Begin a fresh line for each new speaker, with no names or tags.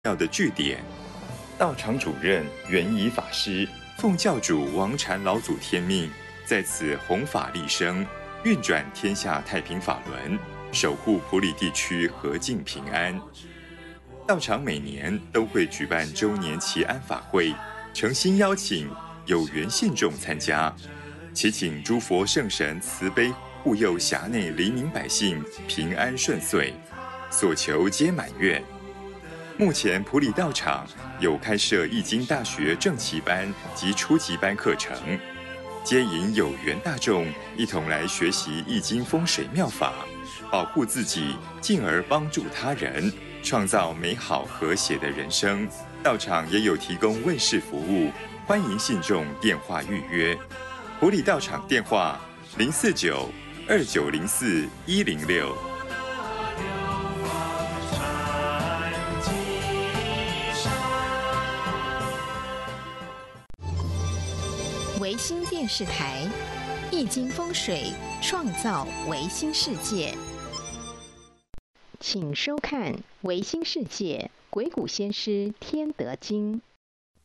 要的据点。道场主任圆仪法师奉教主王禅老祖天命，在此弘法利生，运转天下太平法轮，守护埔里地区和静平安。道场每年都会举办周年祈安法会，诚心邀请有缘信众参加，祈请诸佛圣神慈悲护佑辖内黎民百姓平安顺遂，所求皆满愿。目前埔里道场有开设易经大学正期班及初级班课程，接引有缘大众一同来学习易经风水妙法，保护自己，进而帮助他人，创造美好和谐的人生。道场也有提供问事服务，欢迎信众电话预约。埔里道场电话049-2904-106。
维新电视台，易经风水创造维新世界，请收看《维新世界鬼谷先师天德经》。